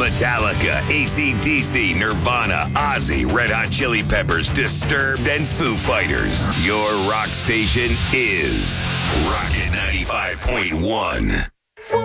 Metallica, AC/DC, Nirvana, Ozzy, Red Hot Chili Peppers, Disturbed, and Foo Fighters. Your rock station is Rocket 95.1.